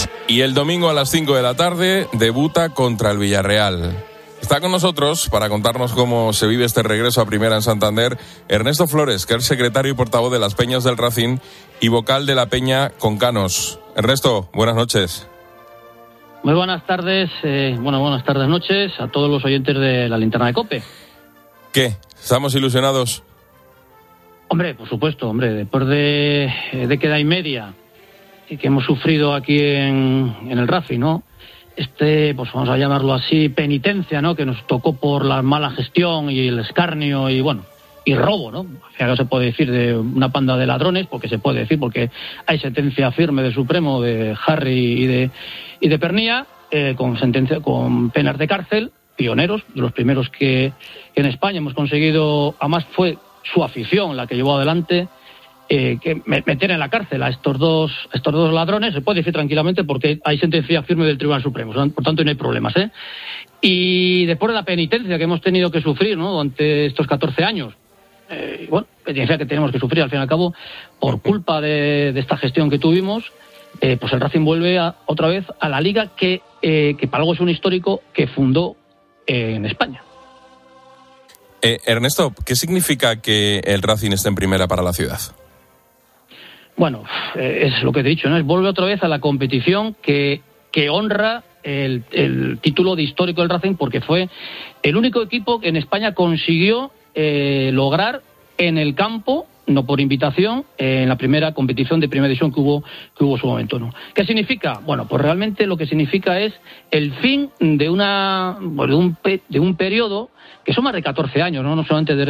Y el domingo a las 5 de la tarde debuta contra el Villarreal. Está con nosotros para contarnos cómo se vive este regreso a Primera en Santander Ernesto Flores, que es secretario y portavoz de las Peñas del Racing y vocal de la Peña Concanos. Ernesto, buenas noches. Muy buenas tardes, buenas tardes, noches a todos los oyentes de la Linterna de COPE. ¿Qué? ¿Estamos ilusionados? Hombre, por supuesto, después de década y media que hemos sufrido aquí en el Racing, ¿no? Pues vamos a llamarlo así, penitencia, ¿no? Que nos tocó por la mala gestión y el escarnio y robo, ¿no? Al final no se puede decir de una panda de ladrones, porque se puede decir, porque hay sentencia firme del Supremo de Harry y de Pernía, con penas de cárcel, pioneros, de los primeros que en España hemos conseguido, además fue su afición la que llevó adelante, que meter en la cárcel a estos dos ladrones, se puede decir tranquilamente porque hay sentencia firme del Tribunal Supremo, por tanto no hay problemas, ¿eh? Y después de la penitencia que hemos tenido que sufrir, ¿no? Durante estos 14 años, penitencia que tenemos que sufrir al fin y al cabo por culpa de esta gestión que tuvimos, pues el Racing vuelve otra vez a la liga que para algo es un histórico que fundó en España. Ernesto, ¿qué significa que el Racing esté en primera para la ciudad? Bueno, es lo que he dicho, ¿no? Es volver otra vez a la competición que honra el título de histórico del Racing, porque fue el único equipo que en España consiguió lograr en el campo, no por invitación, en la primera competición de primera división que hubo en su momento, ¿no? ¿Qué significa? Bueno, pues realmente lo que significa es el fin de un periodo que son más de 14 años, ¿no? No solamente